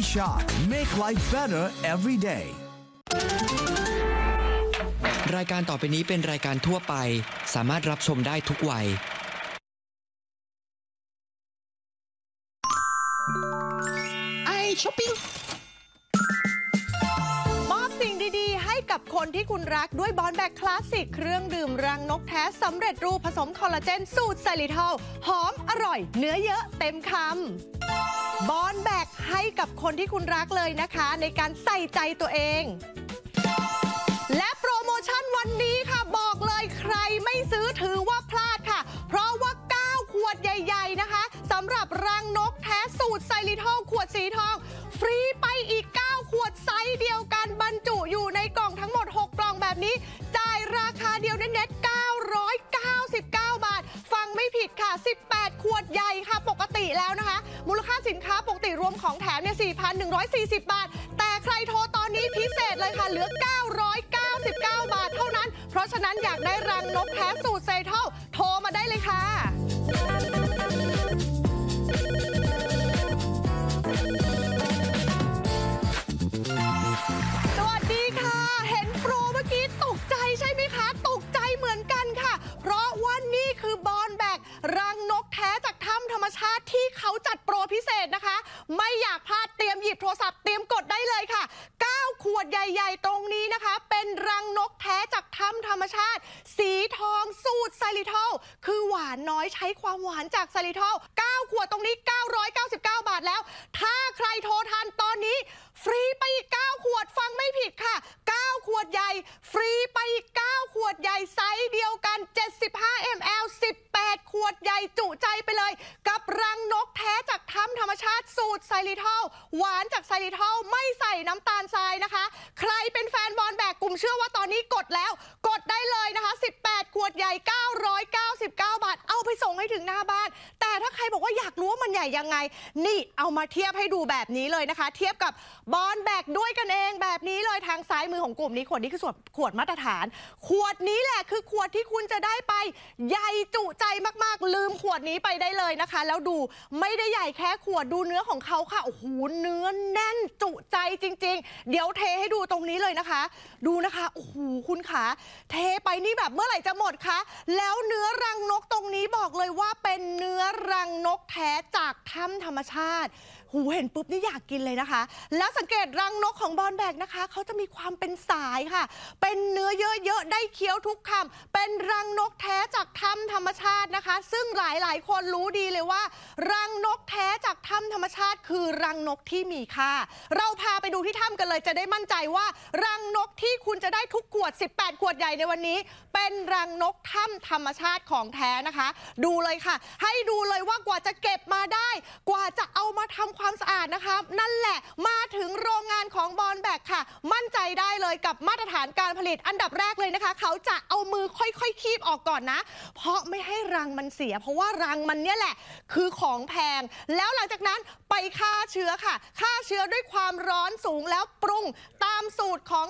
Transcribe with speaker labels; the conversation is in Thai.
Speaker 1: Shock make life better every day
Speaker 2: รายการต่อไปนี้เป็นรายการทั่วไปสามารถรับชมได้ทุกวัย
Speaker 3: ช้อปปิ้งมอบสิ่งดีๆให้กับคนที่คุณรักด้วยบอนแบกคลาสสิกเครื่องดื่มรังนกแท้สำเร็จรูปผสมคอลลาเจนสูตรไซริทอลหอมอร่อยเนื้อเยอะเต็มคำบอนแบกให้กับคนที่คุณรักเลยนะคะในการใส่ใจตัวเองและโปรโมชั่นวันนี้ค่ะบอกเลยใครไม่ซื้อถือว่าพลาดค่ะเพราะว่า9ขวดใหญ่ๆนะคะสำหรับรังนกแท้สูตรไซริทอลขวดสีทองฟรีไปอีก9ขวดไซส์เดียวกันบรรจุอยู่ในกล่องทั้งหมด6กล่องแบบนี้จ่ายราคาเดียวเน็ต999 บาทฟังไม่ผิดค่ะ18ขวดใหญ่ค่ะปกติแล้วนะคะมูลค่าสินค้าปกติรวมของแถมเนี่ย 4,140 บาทแต่ใครโทรตอนนี้พิเศษเลยค่ะเหลือ999 บาทเท่านั้นเพราะฉะนั้นอยากได้รังนกแท้สูตรไซริทอลโทรมาได้เลยค่ะสวัสดีค่ะเห็นโปรเมื่อกี้ตกใจใช่ไหมคะตกใจเหมือนกันค่ะเพราะว่านี่คือบอนแบกรังนกแท้จากถ้ำธรรมชาติที่เขาจัดโปรพิเศษนะคะไม่อยากพลาดเตรียมหยิบโทรศัพท์เตรียมกดได้เลยค่ะ9ขวดใหญ่ๆตรงนี้นะคะเป็นรังนกแท้จากถ้ำธรรมชาติสีทองสูตรไซริทอลคือหวานน้อยใช้ความหวานจากไซริทอล9ขวดตรงนี้999 บาทแล้วถ้าใครโทรทันตอนนี้ฟรีไปอีก9ขวดฟังไม่ผิดค่ะ9ขวดใหญ่ฟรีไปอีก9ขวดใหญ่ไซส์เดียวกัน75 ml 18ขวดใหญ่จุใจไปเลยกับรังนกแท้จากถ้ำธรรมชาติสูตรไซริทอลหวานจากไซริทอลไม่ใส่น้ำตาลทรายนะคะใครเป็นแฟนบอลแบกกลุ่มเชื่อว่าตอนนี้กดแล้วกดได้เลยนะคะ18ขวดใหญ่999 บาทเอาไปส่งให้ถึงหน้าบ้านแต่ถ้าใครบอกว่าอยากรู้ว่ามันใหญ่ยังไงนี่เอามาเทียบให้ดูแบบนี้เลยนะคะเทียบกับบอลแบกด้วยกันเองแบบนี้เลยทางซ้ายมือของกลุ่มนี้ขวดนี้คือขวดมาตรฐานขวดนี้แหละคือขวดที่คุณจะได้ไปใหญ่จุใจมากๆลืมขวดนี้ไปได้เลยนะคะแล้วดูไม่ได้ใหญ่แค่ขวดดูเนื้อของเขาค่ะโอ้โหเนื้อแน่นจุใจจริงๆเดี๋ยวเทให้ดูตรงนี้เลยนะคะดูนะคะโอ้โหคุณขาเทไปนี่แบบเมื่อไหร่จะหมดคะแล้วเนื้อรังนกตรงนี้บอกเลยว่าเป็นเนื้อรังนกแท้จากถ้ำธรรมชาติหูเห็นปุ๊บนี่อยากกินเลยนะคะแล้วสังเกตรังนกของบอนแบกนะคะเขาจะมีความเป็นสายค่ะเป็นเนื้อเยอะๆได้เคี้ยวทุกคำเป็นรังนกแท้จากถ้ำธรรมชาตินะคะซึ่งหลายๆคนรู้ดีเลยว่ารังนกแท้จากถ้ำธรรมชาติคือรังนกที่มีค่าเราพาไปดูที่ถ้ำกันเลยจะได้มั่นใจว่ารังนกที่คุณจะได้ทุกขวด18ขวดใหญ่ในวันนี้เป็นรังนกถ้ำธรรมชาติของแท้นะคะดูเลยค่ะให้ดูเลยว่ากว่าจะเก็บมาได้กว่าจะเอามาทำความสะอาดนะคะนั่นแหละมาถึงโรงงานของบอนแบกค่ะมั่นใจได้เลยกับมาตรฐานการผลิตอันดับแรกเลยนะคะเขาจะเอามือค่อยๆคีบออกก่อนนะเพราะไม่ให้รังมันเสียเพราะว่ารังมันเนี่ยแหละคือของแพงแล้วหลังจากนั้นไปฆ่าเชื้อค่ะฆ่าเชื้อด้วยความร้อนสูงแล้วปรุงตามสูตรของ